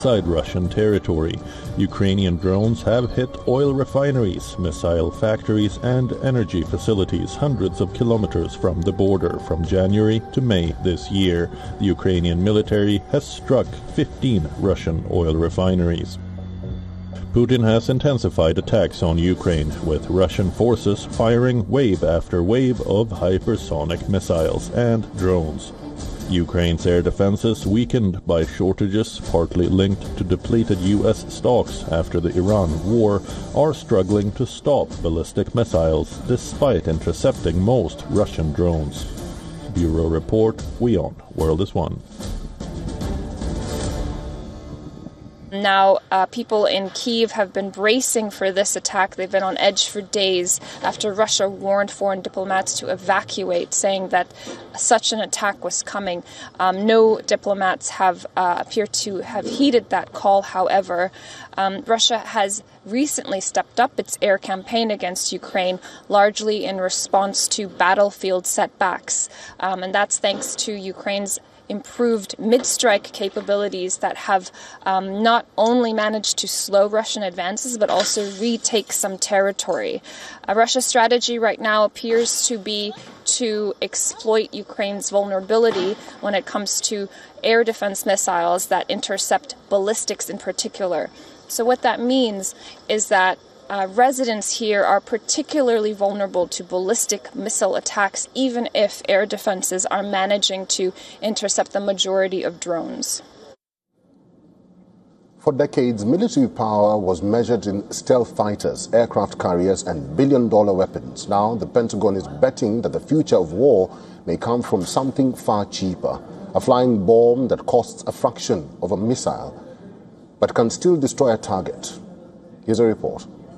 inside Russian territory. Ukrainian drones have hit oil refineries, missile factories and energy facilities hundreds of kilometers from the border from January to May this year. The Ukrainian military has struck 15 Russian oil refineries. Putin has intensified attacks on Ukraine, with Russian forces firing wave after wave of hypersonic missiles and drones. Ukraine's air defenses, weakened by shortages partly linked to depleted U.S. stocks after the Iran war, are struggling to stop ballistic missiles despite intercepting most Russian drones. Bureau Report, WION, World is One. Now, people in Kyiv have been bracing for this attack. They've been on edge for days after Russia warned foreign diplomats to evacuate, saying that such an attack was coming. No diplomats have appeared to have heeded that call, however. Russia has recently stepped up its air campaign against Ukraine, largely in response to battlefield setbacks. And that's thanks to Ukraine's improved mid-strike capabilities that have not only managed to slow Russian advances, but also retake some territory. Russia's strategy right now appears to be to exploit Ukraine's vulnerability when it comes to air defense missiles that intercept ballistics in particular. So what that means is that residents here are particularly vulnerable to ballistic missile attacks, even if air defenses are managing to intercept the majority of drones. For decades, military power was measured in stealth fighters, aircraft carriers, and billion-dollar weapons. Now, the Pentagon is betting that the future of war may come from something far cheaper, a flying bomb that costs a fraction of a missile, but can still destroy a target. Here's a report.